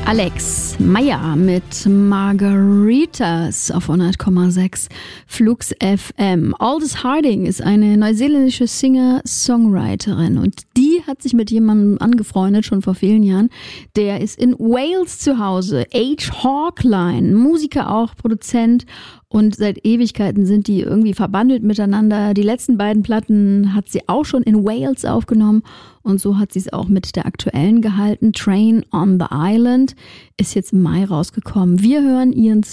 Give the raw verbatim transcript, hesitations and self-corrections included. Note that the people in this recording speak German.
Alex Meyer mit Margaritas auf hundert Komma sechs Flux F M. Aldous Harding ist eine neuseeländische Singer-Songwriterin und die hat sich mit jemandem angefreundet, schon vor vielen Jahren. Der ist in Wales zu Hause. H. Hawkline, Musiker auch, Produzent. Und seit Ewigkeiten sind die irgendwie verbandelt miteinander. Die letzten beiden Platten hat sie auch schon in Wales aufgenommen. Und so hat sie es auch mit der aktuellen gehalten. Train on the Island ist jetzt im Mai rausgekommen. Wir hören ihren